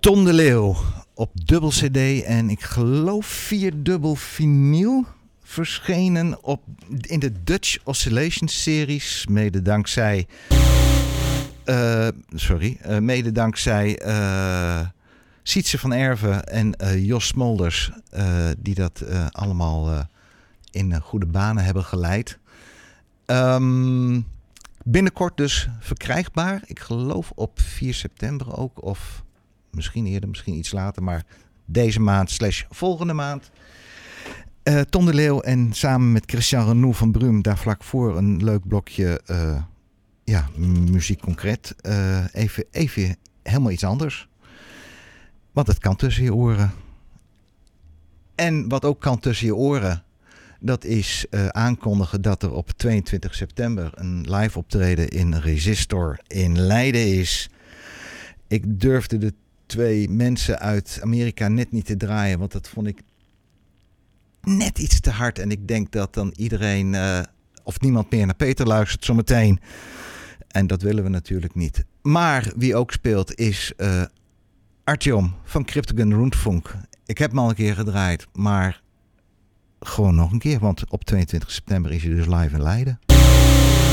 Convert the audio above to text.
Tom de Leeuw op dubbel cd en ik geloof 4-dubbel vinyl verschenen in de Dutch Oscillation series, mede dankzij Sietse van Erven en Jos Smolders, die dat allemaal in goede banen hebben geleid. Binnenkort dus verkrijgbaar. Ik geloof op 4 september ook, of misschien eerder, misschien iets later, maar deze maand / volgende maand. Tom de Leeuw en samen met Christian Renou van Brum daar vlak voor een leuk blokje muziek concreet. Even helemaal iets anders. Want het kan tussen je oren. En wat ook kan tussen je oren, dat is aankondigen dat er op 22 september een live optreden in Resistor in Leiden is. Ik durfde de 2 mensen uit Amerika net niet te draaien, want dat vond ik net iets te hard. En ik denk dat dan iedereen of niemand meer naar Peter luistert zometeen. En dat willen we natuurlijk niet. Maar wie ook speelt is Artyom van Cryptogen Rundfunk. Ik heb hem al een keer gedraaid, maar gewoon nog een keer, want op 22 september is hij dus live in Leiden.